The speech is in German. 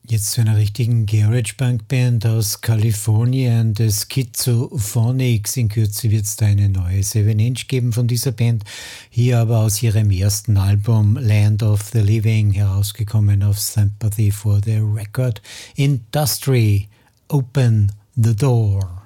Jetzt zu einer richtigen Garage-Punk-Band aus Kalifornien, The Schizophonics. In Kürze wird es da eine neue 7-Inch geben von dieser Band. Hier aber aus ihrem ersten Album Land of the Living, herausgekommen auf Sympathy for the Record Industry. Open the Door.